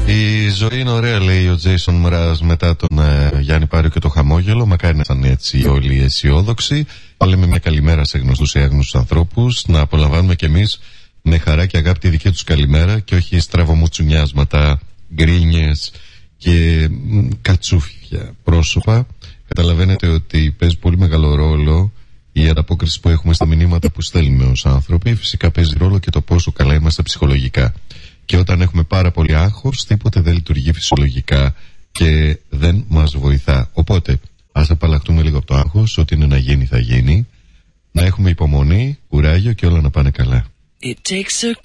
Η ζωή είναι ωραία, λέει ο Τζέισον Μράζ μετά τον Γιάννη Πάριο και το χαμόγελο. Μακάρι να ήταν έτσι όλοι αισιόδοξοι. Λέμε μια καλημέρα σε γνωστούς ή άγνωστους ανθρώπους. Να απολαμβάνουμε κι εμείς με χαρά και αγάπη τη δική τους καλημέρα και όχι στραβομουτσουνιάσματα, γκρίνιες και κατσούφια πρόσωπα. Καταλαβαίνετε ότι παίζει πολύ μεγάλο ρόλο η ανταπόκριση που έχουμε στα μηνύματα που στέλνουμε ως άνθρωποι. Φυσικά παίζει ρόλο και το πόσο καλά είμαστε ψυχολογικά. Και όταν έχουμε πάρα πολύ άγχος, τίποτε δεν λειτουργεί φυσιολογικά και δεν μας βοηθά. Οπότε, ας απαλλαχτούμε λίγο από το άγχος, ό,τι είναι να γίνει θα γίνει. Να έχουμε υπομονή, κουράγιο και όλα να πάνε καλά. It takes a